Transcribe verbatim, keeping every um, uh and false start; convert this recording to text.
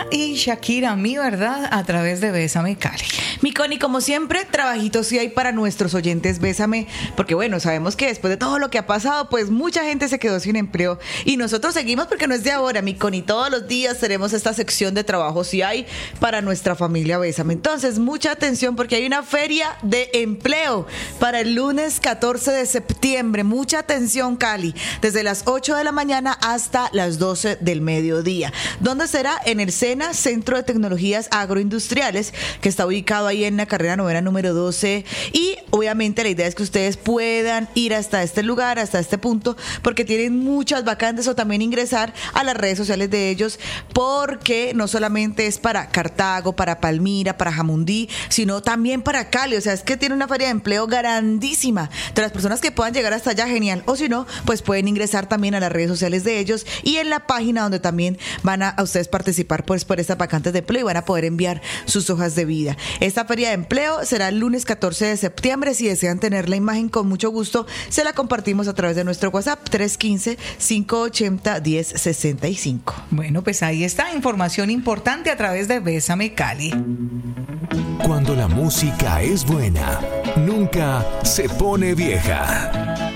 y Shakira, mi verdad, a través de Bésame Cali. Mi Connie, como siempre, trabajitos sí hay para nuestros oyentes Bésame, porque bueno, sabemos que después de todo lo que ha pasado, pues mucha gente se quedó sin empleo y nosotros seguimos porque no es de ahora, mi Connie, todos los días tenemos esta sección de trabajo sí hay para nuestra familia Bésame. Entonces, mucha atención porque hay una feria de empleo para el lunes catorce de septiembre. Mucha atención, Cali, desde las ocho de la mañana hasta las doce del mediodía. ¿Dónde será? En el SENA, Centro de Tecnologías Agroindustriales, que está ubicado ahí en la carrera novena número doce. Y obviamente la idea es que ustedes puedan ir hasta este lugar, hasta este punto, porque tienen muchas vacantes, o también ingresar a las redes sociales de ellos, porque no solamente es para Cartago, para Palmira, para Jamundí, sino también para Cali. O sea, es que tiene una feria de empleo grandísima. De las personas que puedan llegar hasta allá, genial. O si no, pues pueden ingresar también a las redes sociales de ellos y en la página donde también van a, a ustedes participar pues, por estas vacantes de empleo y van a poder enviar sus hojas de vida. Esta feria de empleo será el lunes catorce de septiembre. Si desean tener la imagen, con mucho gusto se la compartimos a través de nuestro WhatsApp tres uno cinco, cinco ocho cero, uno cero seis cinco. Bueno, pues ahí está información importante a través de Bésame Cali. Cuando la música es buena, nunca se pone vieja.